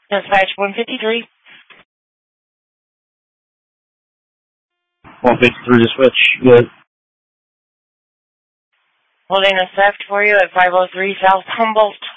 Dispatch 153. 153 to switch. Good. Holding a theft for you at 503 South Humboldt.